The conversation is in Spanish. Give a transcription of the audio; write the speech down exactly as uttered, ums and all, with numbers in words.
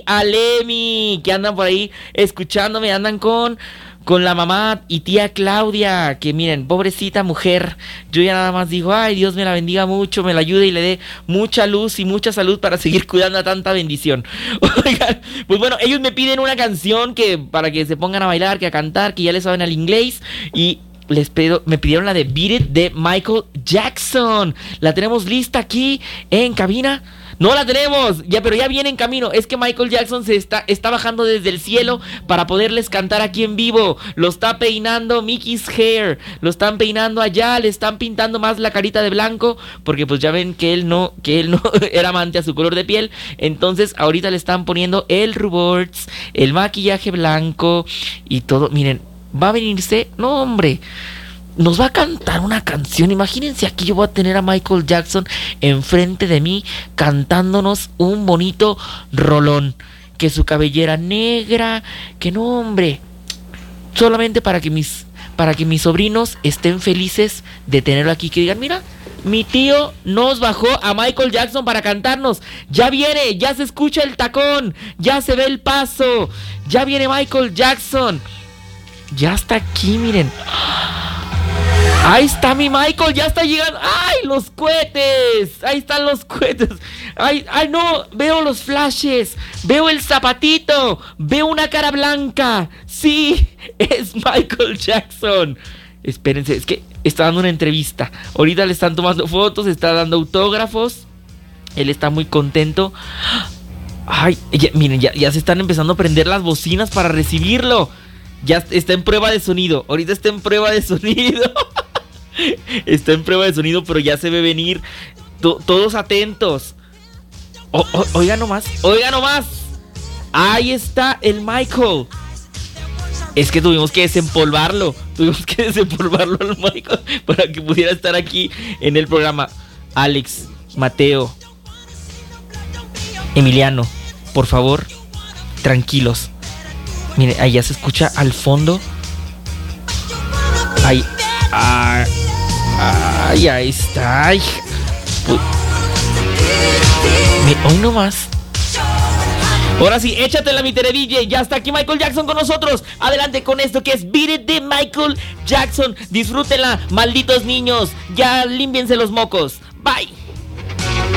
a Lemmy, que andan por ahí escuchándome, andan con... con la mamá y tía Claudia, que miren, pobrecita mujer, yo ya nada más digo, ay, Dios me la bendiga mucho, me la ayude y le dé mucha luz y mucha salud para seguir cuidando a tanta bendición. Oigan, pues bueno, ellos me piden una canción que para que se pongan a bailar, que a cantar, que ya le saben al inglés, y les pido, me pidieron la de Beat It de Michael Jackson. La tenemos lista aquí en cabina. No la tenemos, ya, pero ya viene en camino. Es que Michael Jackson se está, está bajando desde el cielo para poderles cantar aquí en vivo. Lo está peinando Mickey's Hair, lo están peinando allá, le están pintando más la carita de blanco, porque pues ya ven que él no, que él no era amante a su color de piel. Entonces ahorita le están poniendo el ruborts, el maquillaje blanco y todo. Miren, va a venirse, no hombre, nos va a cantar una canción. Imagínense, aquí yo voy a tener a Michael Jackson enfrente de mí cantándonos un bonito rolón, que su cabellera negra, que no hombre, solamente para que mis para que mis sobrinos estén felices de tenerlo aquí, que digan, mira, mi tío nos bajó a Michael Jackson para cantarnos. Ya viene, ya se escucha el tacón, ya se ve el paso, ya viene Michael Jackson, ya está aquí, miren. Ahí está mi Michael, ya está llegando. ¡Ay, los cohetes! Ahí están los cohetes. ¡Ay, ay, no! Veo los flashes. Veo el zapatito. Veo una cara blanca. Sí, es Michael Jackson. Espérense, es que está dando una entrevista. Ahorita le están tomando fotos, está dando autógrafos. Él está muy contento. Ay, ya, miren, ya, ya se están empezando a prender las bocinas para recibirlo. Ya está en prueba de sonido. Ahorita está en prueba de sonido. Está en prueba de sonido, pero ya se ve venir. To- todos atentos. O- o- oiga nomás, oiga nomás. Ahí está el Michael. Es que tuvimos que desempolvarlo. Tuvimos que desempolvarlo al Michael para que pudiera estar aquí en el programa. Alex, Mateo, Emiliano, por favor, tranquilos. Mire, ahí ya se escucha al fondo. Ahí. Ah, ay, ahí está. Ay. Uy. Hoy no más. Ahora sí, échatela, mi Tere D J. Ya está aquí Michael Jackson con nosotros. Adelante con esto que es Beat It de Michael Jackson. Disfrútenla, malditos niños. Ya límpiense los mocos. Bye.